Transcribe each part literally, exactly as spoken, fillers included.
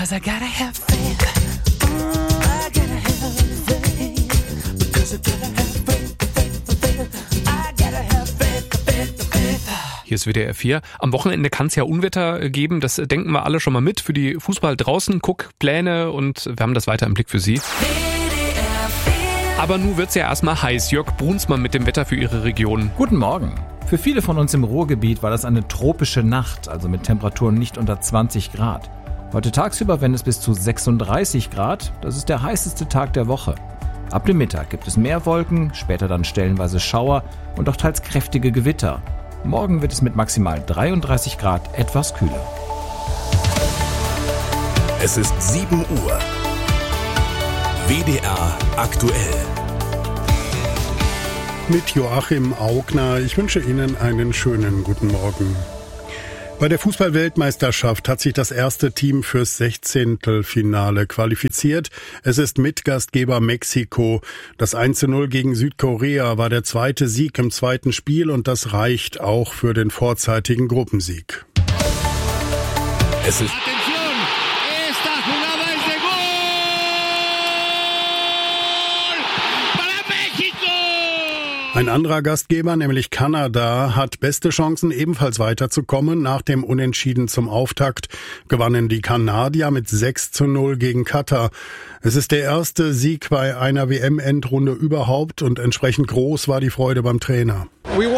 'cause I gotta have faith. Mm, I gotta have faith. Because I gotta have faith, faith, faith. I gotta have faith, faith, faith. Hier ist W D R vier. Am Wochenende kann es ja Unwetter geben. Das denken wir alle schon mal mit für die Fußball draußen. Guck, Pläne und wir haben das weiter im Blick für Sie. Aber nun wird's ja erstmal heiß. Jörg Brunsmann mit dem Wetter für Ihre Region. Guten Morgen. Für viele von uns im Ruhrgebiet war das eine tropische Nacht, also mit Temperaturen nicht unter zwanzig Grad. Heute tagsüber werden es bis zu sechsunddreißig Grad. Das ist der heißeste Tag der Woche. Ab dem Mittag gibt es mehr Wolken, später dann stellenweise Schauer und auch teils kräftige Gewitter. Morgen wird es mit maximal dreiunddreißig Grad etwas kühler. Es ist sieben Uhr. W D R aktuell. Mit Joachim Augner. Ich wünsche Ihnen einen schönen guten Morgen. Bei der Fußball-Weltmeisterschaft hat sich das erste Team fürs Sechzehntelfinale qualifiziert. Es ist Mitgastgeber Mexiko. Das eins zu null gegen Südkorea war der zweite Sieg im zweiten Spiel und das reicht auch für den vorzeitigen Gruppensieg. Es ist Ein anderer Gastgeber, nämlich Kanada, hat beste Chancen, ebenfalls weiterzukommen. Nach dem Unentschieden zum Auftakt gewannen die Kanadier mit sechs zu null gegen Katar. Es ist der erste Sieg bei einer W M-Endrunde überhaupt und entsprechend groß war die Freude beim Trainer. Wir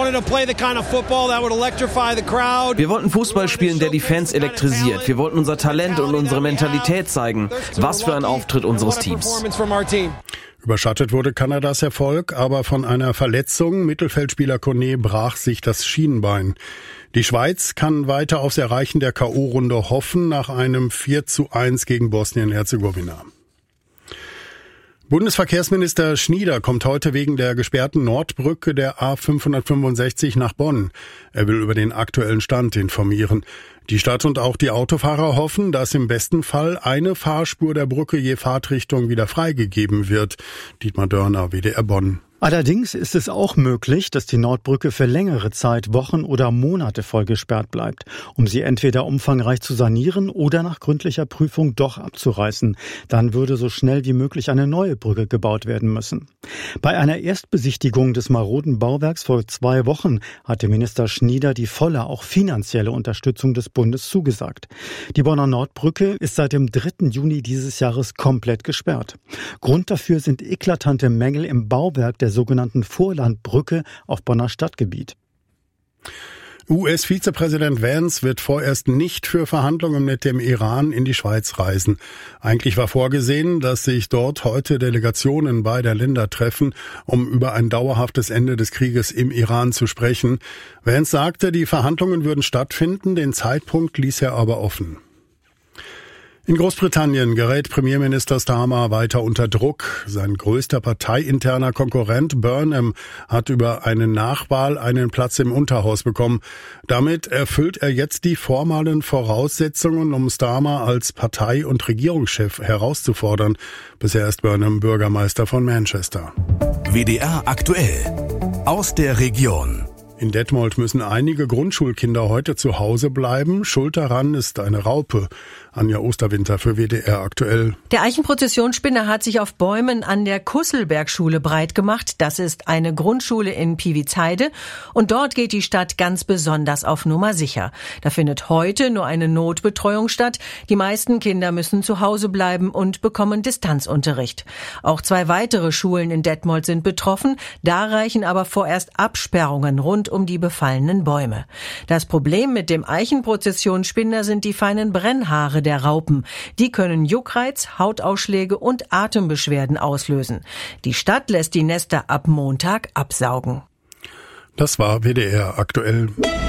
wollten Fußball spielen, der die Fans elektrisiert. Wir wollten unser Talent und unsere Mentalität zeigen. Was für ein Auftritt unseres Teams. Überschattet wurde Kanadas Erfolg, aber von einer Verletzung. Mittelfeldspieler Kone brach sich das Schienbein. Die Schweiz kann weiter aufs Erreichen der K O-Runde hoffen nach einem vier zu eins gegen Bosnien-Herzegowina. Bundesverkehrsminister Schnieder kommt heute wegen der gesperrten Nordbrücke der A fünfhundertfünfundsechzig nach Bonn. Er will über den aktuellen Stand informieren. Die Stadt und auch die Autofahrer hoffen, dass im besten Fall eine Fahrspur der Brücke je Fahrtrichtung wieder freigegeben wird. Dietmar Dörner, W D R Bonn. Allerdings ist es auch möglich, dass die Nordbrücke für längere Zeit, Wochen oder Monate voll gesperrt bleibt, um sie entweder umfangreich zu sanieren oder nach gründlicher Prüfung doch abzureißen. Dann würde so schnell wie möglich eine neue Brücke gebaut werden müssen. Bei einer Erstbesichtigung des maroden Bauwerks vor zwei Wochen hatte Minister Schnieder die volle, auch finanzielle Unterstützung des Bundes zugesagt. Die Bonner Nordbrücke ist seit dem dritten Juni dieses Jahres komplett gesperrt. Grund dafür sind eklatante Mängel im Bauwerk der sogenannten Vorlandbrücke auf Bonner Stadtgebiet. U S-Vizepräsident Vance wird vorerst nicht für Verhandlungen mit dem Iran in die Schweiz reisen. Eigentlich war vorgesehen, dass sich dort heute Delegationen beider Länder treffen, um über ein dauerhaftes Ende des Krieges im Iran zu sprechen. Vance sagte, die Verhandlungen würden stattfinden, den Zeitpunkt ließ er aber offen. In Großbritannien gerät Premierminister Starmer weiter unter Druck. Sein größter parteiinterner Konkurrent Burnham hat über eine Nachwahl einen Platz im Unterhaus bekommen. Damit erfüllt er jetzt die formalen Voraussetzungen, um Starmer als Partei- und Regierungschef herauszufordern. Bisher ist Burnham Bürgermeister von Manchester. W D R aktuell aus der Region. In Detmold müssen einige Grundschulkinder heute zu Hause bleiben. Schuld daran ist eine Raupe. Anja Osterwinter für W D R aktuell. Der Eichenprozessionsspinner hat sich auf Bäumen an der Kusselbergschule breit gemacht. Das ist eine Grundschule in Piewizheide. Und dort geht die Stadt ganz besonders auf Nummer sicher. Da findet heute nur eine Notbetreuung statt. Die meisten Kinder müssen zu Hause bleiben und bekommen Distanzunterricht. Auch zwei weitere Schulen in Detmold sind betroffen. Da reichen aber vorerst Absperrungen rund um die befallenen Bäume. Das Problem mit dem Eichenprozessionsspinner sind die feinen Brennhaare der Raupen. Die können Juckreiz, Hautausschläge und Atembeschwerden auslösen. Die Stadt lässt die Nester ab Montag absaugen. Das war W D R aktuell.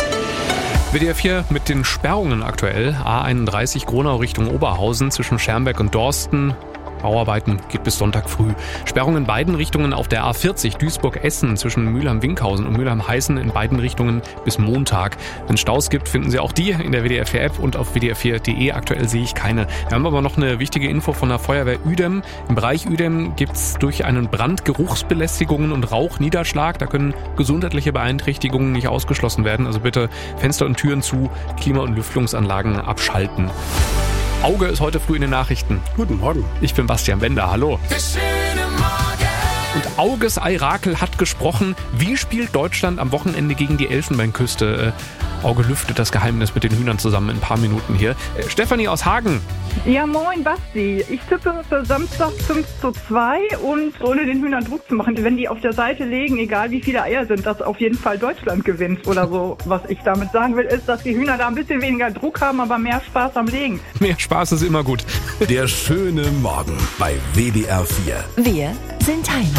W D R vier mit den Sperrungen aktuell. A einunddreißig Gronau Richtung Oberhausen zwischen Schermbeck und Dorsten. Bauarbeiten geht bis Sonntag früh. Sperrungen in beiden Richtungen auf der A vierzig Duisburg-Essen zwischen Mülheim-Winkhausen und Mülheim-Heißen in beiden Richtungen bis Montag. Wenn es Staus gibt, finden Sie auch die in der W D R vier App und auf W D R vier Punkt de. Aktuell sehe ich keine. Wir haben aber noch eine wichtige Info von der Feuerwehr Uedem. Im Bereich Uedem gibt es durch einen Brand Geruchsbelästigungen und Rauchniederschlag. Da können gesundheitliche Beeinträchtigungen nicht ausgeschlossen werden. Also bitte Fenster und Türen zu, Klima- und Lüftungsanlagen abschalten. Auge ist heute früh in den Nachrichten. Guten Morgen. Ich bin Bastian Bender, hallo. Und Auges Eirakel hat gesprochen. Wie spielt Deutschland am Wochenende gegen die Elfenbeinküste? Äh, Auge lüftet das Geheimnis mit den Hühnern zusammen in ein paar Minuten hier. Äh, Stefanie aus Hagen. Ja, moin Basti. Ich tippe für Samstag fünf zu zwei und ohne den Hühnern Druck zu machen, wenn die auf der Seite legen, egal wie viele Eier sind, dass auf jeden Fall Deutschland gewinnt oder so. Was ich damit sagen will, ist, dass die Hühner da ein bisschen weniger Druck haben, aber mehr Spaß am Legen. Mehr Spaß ist immer gut. Der schöne Morgen bei W D R vier. Wir sind Heimat.